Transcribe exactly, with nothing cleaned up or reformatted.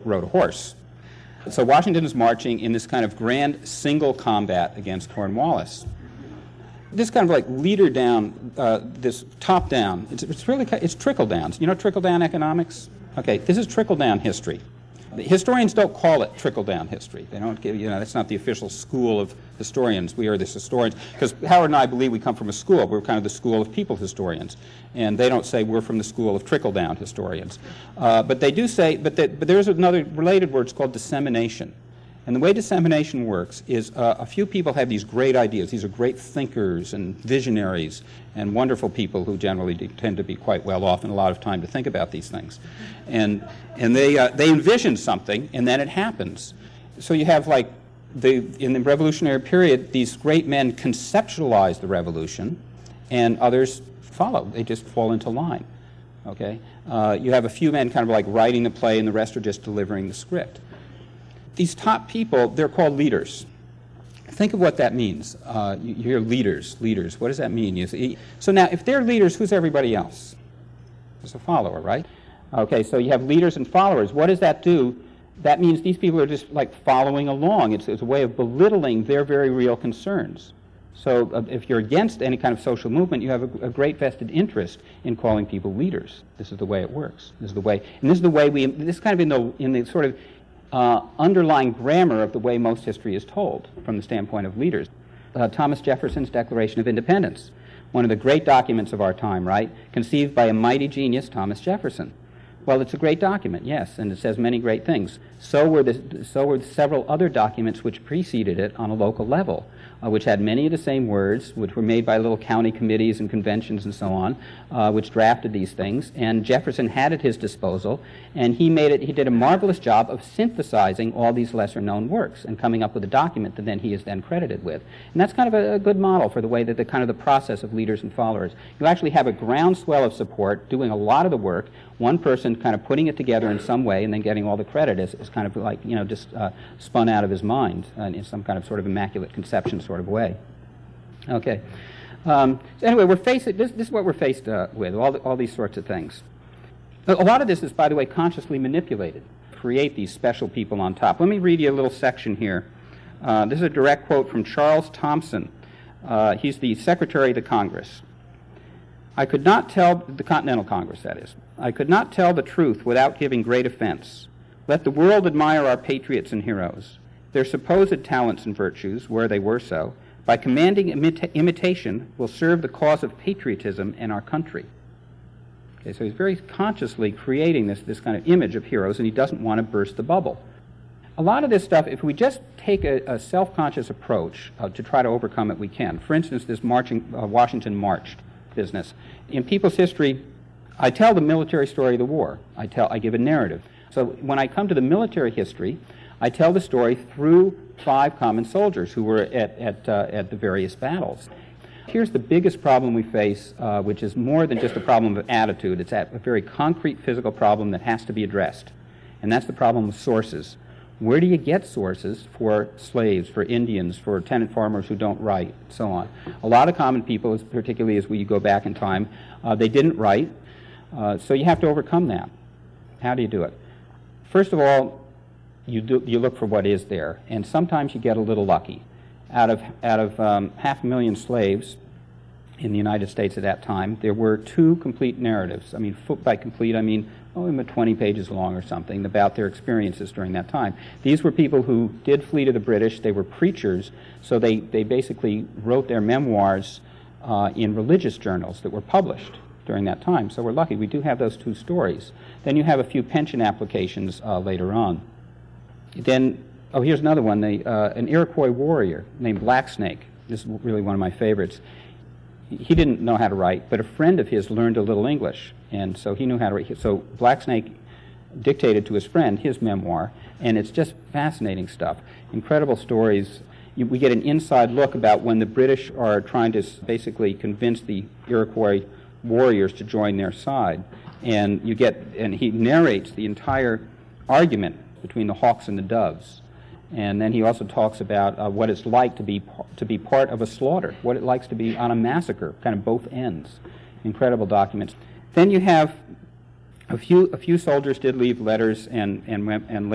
rode a horse. So Washington is marching in this kind of grand single combat against Cornwallis. This kind of like leader down, uh, this top down, it's, it's really, it's trickle down. You know trickle down economics? Okay, this is trickle down history. The historians don't call it trickle down history. They don't give, you know, that's not the official school of historians. We are the historians, because Howard and I believe we come from a school. We're kind of the school of people historians. And they don't say we're from the school of trickle down historians. Uh, but they do say, but, they, but there's another related word, it's called dissemination. And the way dissemination works is uh, a few people have these great ideas. These are great thinkers and visionaries and wonderful people who generally do, tend to be quite well off and a lot of time to think about these things. And, and they, uh, they envision something, and then it happens. So you have, like, the, in the revolutionary period, these great men conceptualize the revolution, and others follow. They just fall into line. Okay? Uh, you have a few men kind of like writing the play, and the rest are just delivering the script. These top people, they're called leaders. Think of what that means. Uh, you, you hear leaders, leaders. What does that mean? You see? So now, if they're leaders, who's everybody else? It's a follower, right? Okay, so you have leaders and followers. What does that do? That means these people are just like following along. It's, it's a way of belittling their very real concerns. So uh, if you're against any kind of social movement, you have a, a great vested interest in calling people leaders. This is the way it works. This is the way, and this is the way we, this is kind of in the, in the sort of Uh, underlying grammar of the way most history is told from the standpoint of leaders. Uh, Thomas Jefferson's Declaration of Independence, one of the great documents of our time, right? Conceived by a mighty genius, Thomas Jefferson. Well, it's a great document, yes, and it says many great things. So were, the, so were several other documents which preceded it on a local level, uh, which had many of the same words, which were made by little county committees and conventions and so on, uh, which drafted these things. And Jefferson had at his disposal, and he made it. He did a marvelous job of synthesizing all these lesser-known works and coming up with a document that then he is then credited with. And that's kind of a, a good model for the way that the kind of the process of leaders and followers. You actually have a groundswell of support doing a lot of the work. One person kind of putting it together in some way and then getting all the credit is, is kind of like, you know, just uh, spun out of his mind uh, in some kind of sort of immaculate conception sort of way. Okay. Um, so anyway, we're faced, this, this is what we're faced uh, with, all, the, all these sorts of things. A lot of this is, by the way, consciously manipulated, create these special people on top. Let me read you a little section here. Uh, this is a direct quote from Charles Thomson. Uh, he's the Secretary of the Congress. I could not tell, the Continental Congress, that is, I could not tell the truth without giving great offense. Let the world admire our patriots and heroes, their supposed talents and virtues, where they were so, by commanding imita- imitation will serve the cause of patriotism in our country. Okay, so he's very consciously creating this, this kind of image of heroes, and he doesn't want to burst the bubble. A lot of this stuff, if we just take a, a self-conscious approach uh, to try to overcome it, we can. For instance, this marching, uh, Washington marched business. In people's history, I tell the military story of the war. I tell, I give a narrative. So when I come to the military history, I tell the story through five common soldiers who were at, at, uh, at the various battles. Here's the biggest problem we face, uh, which is more than just a problem of attitude. It's a very concrete physical problem that has to be addressed. And that's the problem of sources. Where do you get sources for slaves, for Indians, for tenant farmers who don't write, and so on? A lot of common people, particularly as we go back in time, uh, they didn't write, uh, so you have to overcome that. How do you do it? First of all, you, do, you look for what is there, and sometimes you get a little lucky. Out of, out of um, half a million slaves in the United States at that time, there were two complete narratives. I mean, by complete, I mean, oh, twenty pages long or something, about their experiences during that time. These were people who did flee to the British. They were preachers, so they, they basically wrote their memoirs uh, in religious journals that were published during that time. So we're lucky. We do have those two stories. Then you have a few pension applications uh, later on. Then, oh, here's another one. They, uh, an Iroquois warrior named Blacksnake. This is really one of my favorites. He didn't know how to write, but a friend of his learned a little English, and so he knew how to write. So Blacksnake dictated to his friend his memoir, and it's just fascinating stuff. Incredible stories. You, we get an inside look about when the British are trying to basically convince the Iroquois warriors to join their side, and you get, and he narrates the entire argument between the hawks and the doves. And then he also talks about uh, what it's like to be to be part of a slaughter, what it likes to be on a massacre, kind of both ends. Incredible documents. Then you have a few a few soldiers did leave letters and and and